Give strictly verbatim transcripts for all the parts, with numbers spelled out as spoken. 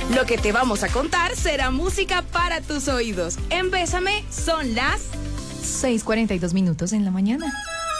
Lo que te vamos a contar será música para tus oídos. En Bésame son las seis cuarenta y dos minutos en la mañana.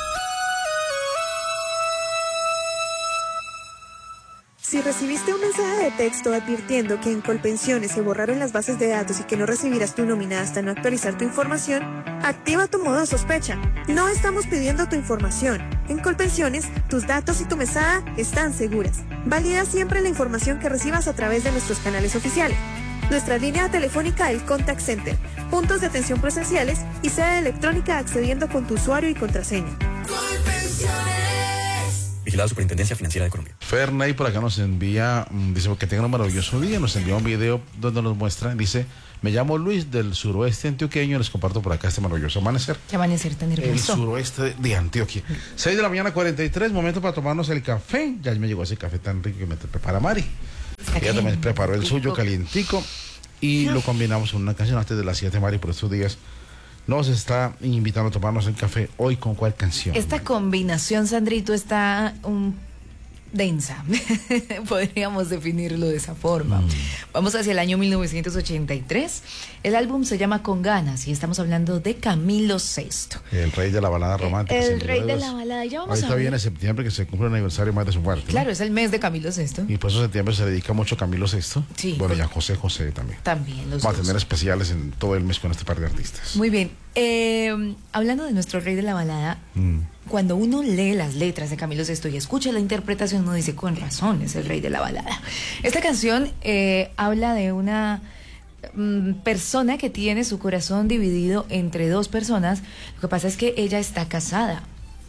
Si recibiste un mensaje de texto advirtiendo que en Colpensiones se borraron las bases de datos y que no recibirás tu nómina hasta no actualizar tu información, activa tu modo de sospecha. No estamos pidiendo tu información. En Colpensiones, tus datos y tu mesada están seguras. Valida siempre la información que recibas a través de nuestros canales oficiales. Nuestra línea telefónica, el Contact Center, puntos de atención presenciales y sede electrónica accediendo con tu usuario y contraseña. Colpensiones. Vigilada Superintendencia Financiera de Colombia. Ferney por acá nos envía, dice que tenga un maravilloso día, nos envía un video donde nos muestra, dice, me llamo Luis del suroeste antioqueño, les comparto por acá este maravilloso amanecer. ¿Qué amanecer tan hermoso? El suroeste de Antioquia. seis de la mañana, cuarenta y tres, momento para tomarnos el café. Ya me llegó ese café tan rico que me prepara Mari. Ella también preparó el suyo calientico y lo combinamos en una canción antes de las siete, Mari, por estos días. Nos está invitando a tomarnos el café hoy con cuál canción. Esta combinación, Sandrito, está un densa, podríamos definirlo de esa forma. Mm. Vamos hacia el año mil novecientos ochenta y tres. El álbum se llama Con Ganas y estamos hablando de Camilo Sesto. El rey de la balada romántica. El rey de la balada. Ya vamos Ahorita a ver. viene septiembre, que se cumple el aniversario más de su muerte, ¿no? Claro, es el mes de Camilo Sesto. Y por eso septiembre se dedica mucho a Camilo Sesto. Sí. Bueno, y a José José también. También los Va a dos. tener especiales en todo el mes con este par de artistas. Muy bien. Eh, hablando de nuestro rey de la balada, mm. cuando uno lee las letras de Camilo Sesto y escucha la interpretación, uno dice, con razón, es el rey de la balada. Esta canción eh, habla de una mm, persona que tiene su corazón dividido entre dos personas. Lo que pasa es que ella está casada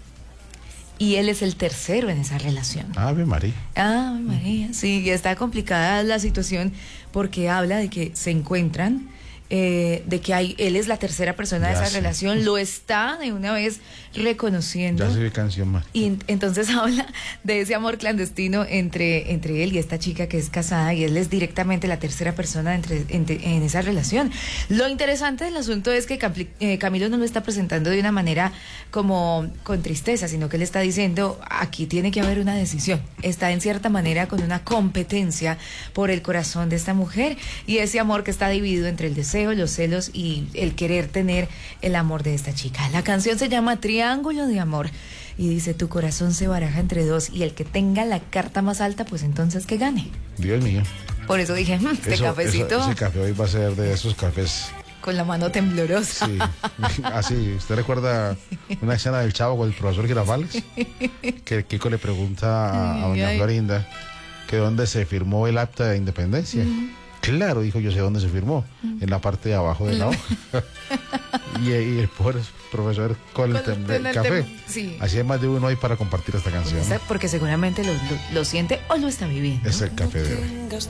y él es el tercero en esa relación. Ave María. Ave María, sí, y está complicada la situación porque habla de que se encuentran, Eh, de que hay, él es la tercera persona ya de esa sé. relación, lo está de una vez reconociendo. Ya se ve canción más. Y entonces habla de ese amor clandestino entre, entre él y esta chica que es casada, y él es directamente la tercera persona entre, entre, en esa relación. Lo interesante del asunto es que eh, Camilo no lo está presentando de una manera como con tristeza, sino que él está diciendo, aquí tiene que haber una decisión. Está en cierta manera con una competencia por el corazón de esta mujer, y ese amor que está dividido entre el deseo, los celos y el querer tener el amor de esta chica. La canción se llama Triángulo de Amor y dice, tu corazón se baraja entre dos y el que tenga la carta más alta, pues entonces que gane. Dios mío. Por eso dije, hm, este eso, cafecito. Eso, ese café hoy va a ser de esos cafés. Con la mano temblorosa. Sí, así. ¿Usted recuerda una escena del Chavo con el profesor Girafales? Que Kiko le pregunta a, a doña ay. Florinda que dónde se firmó el acta de independencia. Mm. Claro, dijo, yo sé dónde se firmó, mm. en la parte de abajo de la hoja. y, y el pobre profesor con, con el, tem el café. Tem sí. Así hay más de uno ahí para compartir esta canción. ¿No? Porque seguramente lo, lo, lo siente o lo está viviendo. Es el café de hoy.